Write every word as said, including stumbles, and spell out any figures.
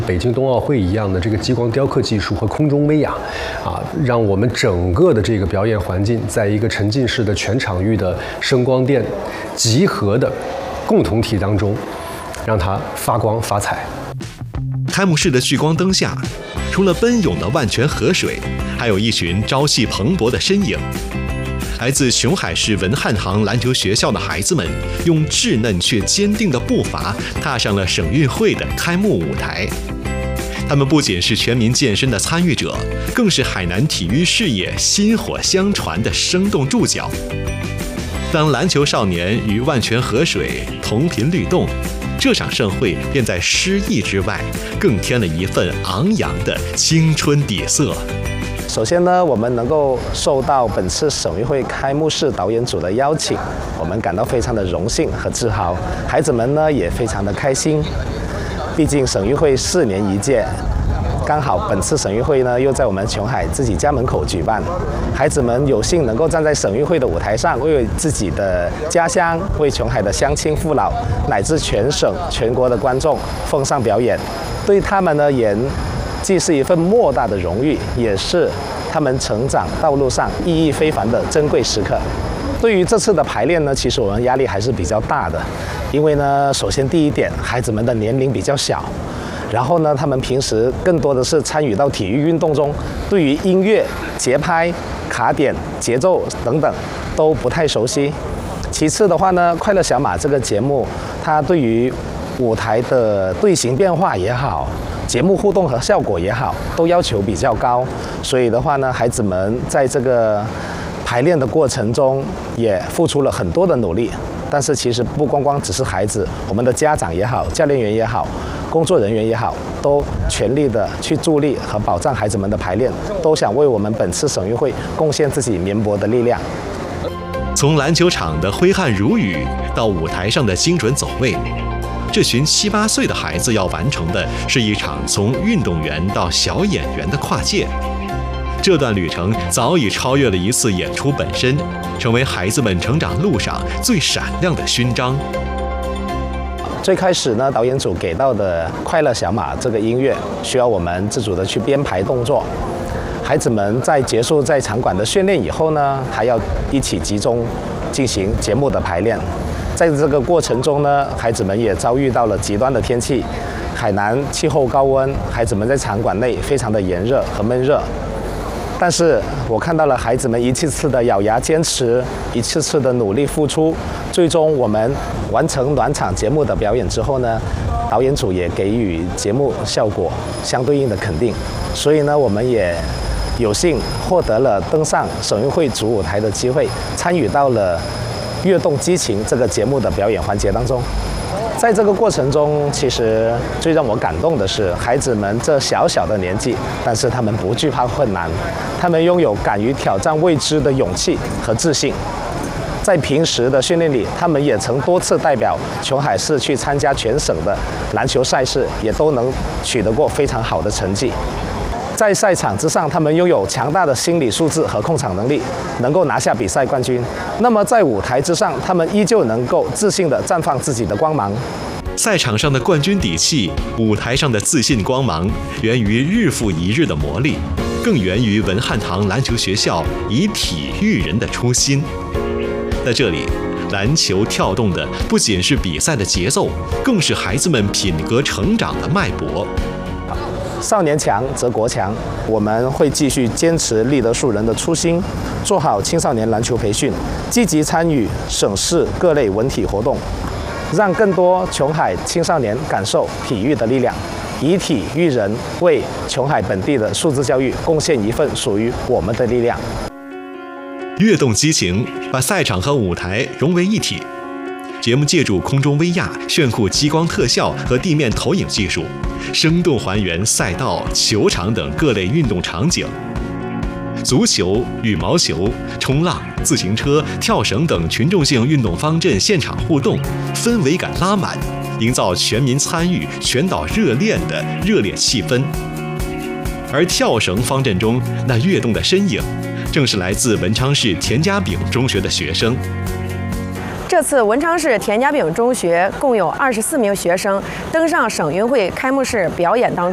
北京冬奥会一样的这个激光雕刻技术和空中威亚，啊，让我们整个的这个表演环境在一个沉浸式的全场域的声光电集合的共同体当中，让它发光发彩。 开幕式的聚光灯下，除了奔涌的万泉河水，还有一群朝气蓬勃的身影。来自琼海市文汉堂篮球学校的孩子们，用稚嫩却坚定的步伐踏上了省运会的开幕舞台。他们不仅是全民健身的参与者，更是海南体育事业薪火相传的生动注脚。当篮球少年与万泉河水同频律动，这场盛会便在诗意之外，更添了一份昂扬的青春底色。 首先呢，我们能够受到本次省运会开幕式导演组的邀请，我们感到非常的荣幸和自豪。孩子们呢也非常的开心，毕竟省运会四年一届，刚好本次省运会呢又在我们琼海自己家门口举办，孩子们有幸能够站在省运会的舞台上，为自己的家乡、为琼海的乡亲父老乃至全省全国的观众奉上表演，对他们而言，既是一份莫大的荣誉，也是他们成长道路上意义非凡的珍贵时刻。对于这次的排练呢，其实我们压力还是比较大的，因为呢，首先第一点，孩子们的年龄比较小，然后呢，他们平时更多的是参与到体育运动中，对于音乐、节拍、卡点、节奏等等都不太熟悉。其次的话呢，《快乐小马》这个节目，它对于舞台的队形变化也好，节目互动和效果也好，都要求比较高，所以的话呢，孩子们在这个排练的过程中也付出了很多的努力。但是其实不光光只是孩子，我们的家长也好，教练员也好，工作人员也好，都全力的去助力和保障孩子们的排练，都想为我们本次省运会贡献自己绵薄的力量。 从篮球场的挥汗如雨到舞台上的精准走位，这群七八岁的孩子要完成的是一场从运动员到小演员的跨界。这段旅程早已超越了一次演出本身，成为孩子们成长路上最闪亮的勋章。 最开始呢，导演组给到的《快乐小马》这个音乐，需要我们自主的去编排动作。孩子们在结束在场馆的训练以后呢，还要一起集中进行节目的排练。在这个过程中呢，孩子们也遭遇到了极端的天气，海南气候高温，孩子们在场馆内非常的炎热和闷热。但是我看到了孩子们一次次的咬牙坚持，一次次的努力付出，最终我们完成暖场节目的表演之后呢，导演组也给予节目效果相对应的肯定，所以呢，我们也有幸获得了登上省运会主舞台的机会，参与到了《跃动激情》这个节目的表演环节当中。在这个过程中，其实最让我感动的是，孩子们这小小的年纪，但是他们不惧怕困难，他们拥有敢于挑战未知的勇气和自信。在平时的训练里，他们也曾多次代表琼海市去参加全省的篮球赛事，也都能取得过非常好的成绩。在赛场之上，他们拥有强大的心理素质和控场能力，能够拿下比赛冠军。那么在舞台之上，他们依旧能够自信地绽放自己的光芒。 赛场上的冠军底气，舞台上的自信光芒，源于日复一日的磨砺，更源于文汉堂篮球学校以体育人的初心。在这里，篮球跳动的不仅是比赛的节奏，更是孩子们品格成长的脉搏。 少年强则国强，我们会继续坚持立德树人的初心，做好青少年篮球培训，积极参与省市各类文体活动，让更多琼海青少年感受体育的力量，以体育人为琼海本地的数字教育贡献一份属于我们的力量。 跃动激情，把赛场和舞台融为一体。节目借助空中威亚、炫酷激光特效和地面投影技术，生动还原赛道、球场等各类运动场景。足球、羽毛球、冲浪、自行车、跳绳等群众性运动方阵现场互动，氛围感拉满，营造全民参与、全岛热恋的热烈气氛。而跳绳方阵中那跃动的身影，正是来自文昌市田家炳中学的学生。 这次文昌市田家炳中学共有二十四名学生登上省运会开幕式表演当